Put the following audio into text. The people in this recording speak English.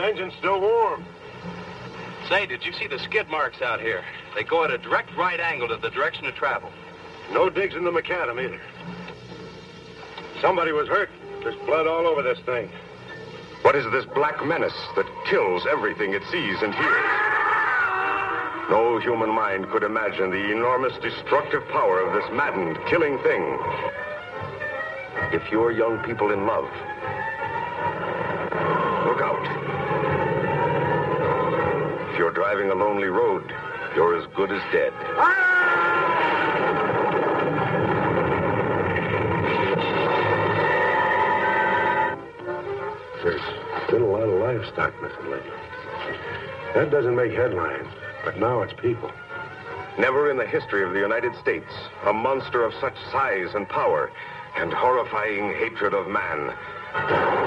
Engine's still warm. Say, did you see the skid marks out here? They go at a direct right angle to the direction of travel. No digs in the macadam either. Somebody was hurt. There's blood all over this thing. What is this black menace that kills everything it sees and hears? No human mind could imagine the enormous destructive power of this maddened, killing thing. If you're young people in love, look out. If you're driving a lonely road, you're as good as dead. There's been a lot of livestock missing lately. That doesn't make headlines, but now it's people. Never in the history of the United States, a monster of such size and power and horrifying hatred of man